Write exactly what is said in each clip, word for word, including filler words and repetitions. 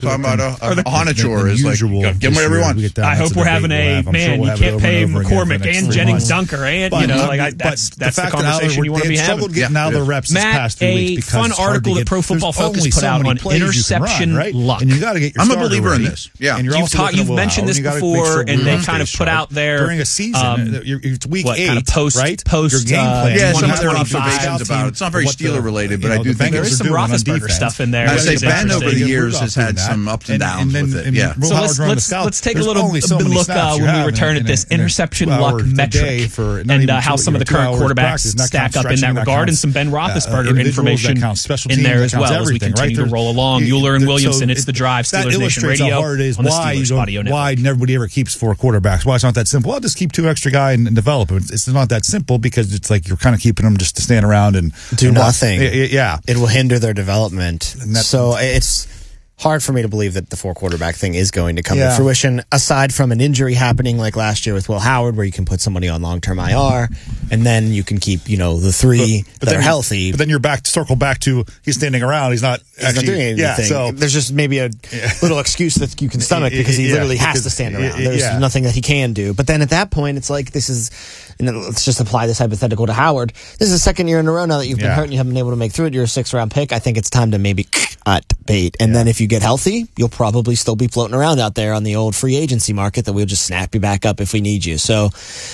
talking about a, a, a Honachor is like, give them whatever you want. I hope we're having a, man, you can't pay McCormick and Jennings Dunker, and, you know, like, that's that's the conversation you want to be having. Getting out of the reps this past three weeks Matt, a fun article that Pro Football Focus put out on interception luck. And you got to get your I'm a believer in this. Yeah. And you're you've also taught, you've mentioned this before, and they kind of put out their during a season. It's week eight, kind of post, right? Post, your game plan. Yeah, some of their observations about it. It's not very Steeler related, but I do think there is some Roethlisberger stuff in there. I say Ben over the years has had some ups and downs with it. Yeah. So let's let's let's take a little look when we return at this interception luck metric and how some of the current quarterbacks stack up in that regard, and some Ben Roethlisberger information in there as well as we continue to roll along. Euler and Williamson, it's The Drive, Steelers Nation Radio on the Steelers Audio Network. Why nobody ever keeps four quarterbacks? Why it's not that simple? I'll just keep two extra guy and, and develop them. It's, it's not that simple because it's like you're kind of keeping them just to stand around and do and nothing. Walk. Yeah, it will hinder their development. So it's hard for me to believe that the four quarterback thing is going to come yeah. to fruition, aside from an injury happening like last year with Will Howard, where you can put somebody on long-term I R, and then you can keep, you know, the three but, but that are healthy. But then you're back to circle back to he's standing around. He's not he's actually not doing anything. Yeah, so, there's just maybe a yeah. little excuse that you can stomach because he yeah, literally has because, to stand around. There's yeah. nothing that he can do. But then at that point, it's like this is, you know, let's just apply this hypothetical to Howard. This is the second year in a row now that you've been yeah. hurt and you haven't been able to make through it. You're a six-round pick. I think it's time to maybe cut bait. And yeah. then if you get healthy, you'll probably still be floating around out there on the old free agency market that we'll just snap you back up if we need you. So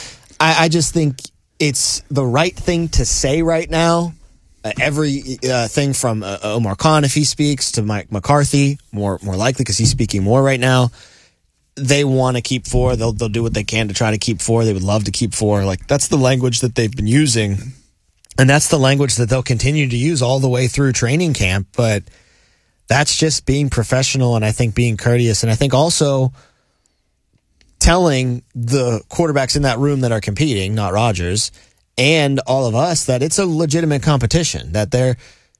I, I just think it's the right thing to say right now. Uh, every uh, thing from uh, Omar Khan, if he speaks, to Mike McCarthy, more more likely because he's speaking more right now. They want to keep four. They'll they'll do what they can to try to keep four. They would love to keep four. Like that's the language that they've been using, and that's the language that they'll continue to use all the way through training camp. But that's just being professional, and I think being courteous, and I think also telling the quarterbacks in that room that are competing, not Rodgers, and all of us, that it's a legitimate competition, that there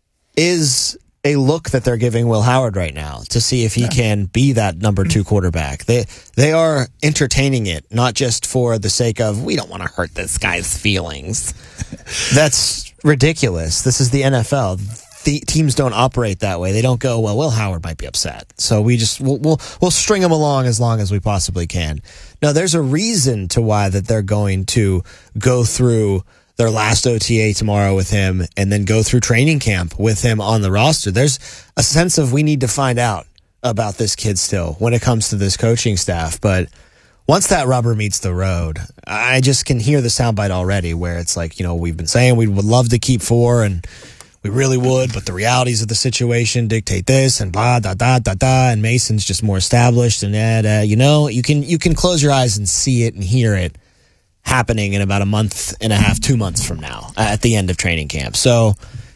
is a look that they're giving Will Howard right now to see if he yeah. can be that number two quarterback. They they are entertaining it, not just for the sake of, we don't want to hurt this guy's feelings. That's ridiculous. This is the N F L. The teams don't operate that way. They don't go, well, Will Howard might be upset, so we just we'll we'll, we'll string him along as long as we possibly can. No, there's a reason to why that they're going to go through their last O T A tomorrow with him and then go through training camp with him on the roster. There's a sense of we need to find out about this kid still when it comes to this coaching staff. But once that rubber meets the road, I just can hear the soundbite already where it's like, you know, we've been saying we would love to keep four and we really would, but the realities of the situation dictate this and blah, da, da, da, da, and Mason's just more established and that, uh, you know, you can, you can close your eyes and see it and hear it happening in about a month and a half, two months from now at the end of training camp. So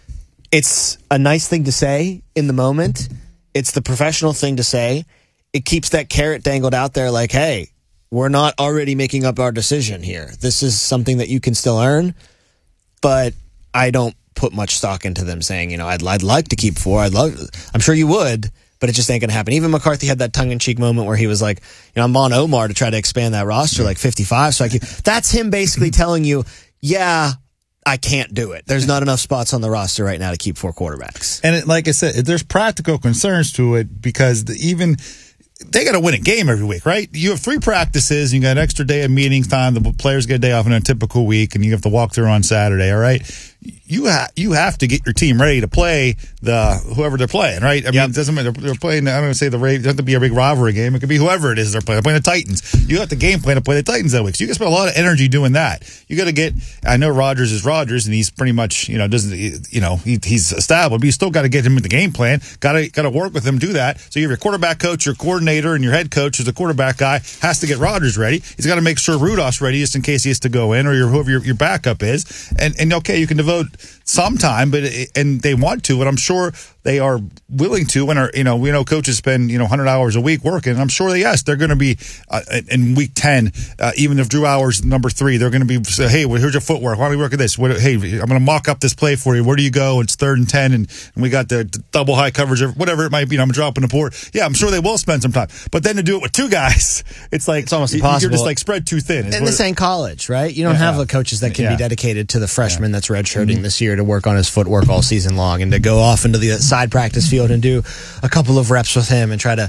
it's a nice thing to say in the moment. It's the professional thing to say. It keeps that carrot dangled out there like, hey, we're not already making up our decision here. This is something that you can still earn, but I don't put much stock into them saying, you know, I'd, I'd like to keep four. I'd love, I'm sure you would, but it just ain't going to happen. Even McCarthy had that tongue-in-cheek moment where he was like, you know, I'm on Omar to try to expand that roster like fifty-five. So I could, that's him basically telling you, yeah, I can't do it. There's not enough spots on the roster right now to keep four quarterbacks. And it, like I said, there's practical concerns to it because the, even they got to win a game every week, right? You have three practices, you got an extra day of meetings time, the players get a day off in a typical week, and you have to walk through on Saturday, all right? You ha- you have to get your team ready to play the whoever they're playing, right? I mean, yep. It doesn't matter. They're playing, I'm going to say the Ravens, it doesn't have to be a big rivalry game. It could be whoever it is they're playing. They're playing the Titans. You got the game plan to play the Titans that week. So you got to spend a lot of energy doing that. You got to get, I know Rodgers is Rodgers, and he's pretty much, you know, doesn't, you know, he, he's established, but you still got to get him in the game plan. Got to got to work with him, do that. So you have your quarterback coach, your coordinator, and your head coach, who's the quarterback guy, has to get Rodgers ready. He's got to make sure Rudolph's ready just in case he has to go in, or your, whoever your, your backup is. And, and okay, you can devote some time, but and they want to, and I'm sure they are willing to. And are, you know, we know coaches spend, you know, one hundred hours a week working. And I'm sure, they, yes, they're going to be uh, in week ten, uh, even if Drew Hour's number three, they're going to be say, hey, well, here's your footwork. Why don't we work at this? What, hey, I'm going to mock up this play for you. Where do you go? It's third and ten, and, and we got the, the double high coverage, or whatever it might be. I'm dropping the board. Yeah, I'm sure they will spend some some time. But then to do it with two guys, it's like it's almost impossible. You're just like spread too thin. And this ain't college, right? You don't yeah, have the coaches that can yeah. be dedicated to the freshman yeah. that's redshirting mm-hmm. this year to work on his footwork all season long and to go off into the side practice field and do a couple of reps with him and try to